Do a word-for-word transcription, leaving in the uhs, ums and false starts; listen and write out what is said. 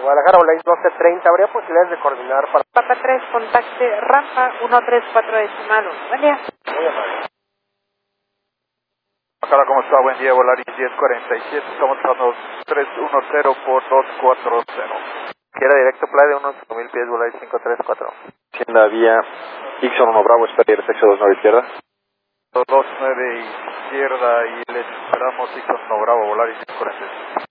Guadalajara, Volaris doce treinta, ¿habría posibilidades de coordinar para... Papa tres, contacte rampa uno tres cuatro decimal uno. Buen día. Muy amable. Guadalajara, ¿cómo está? Buen día, Volaris diez cuarenta y siete, estamos tratando tres uno cero por dos cuatro cero. Quiera directo playa de unos cinco mil pies, Volaris cinco tres cuatro. Tienda vía Ixon uno Bravo, espera el sexo dos nueve izquierda. dos nueve izquierda y le esperamos Ixon uno Bravo, Volaris diez cuarenta y siete.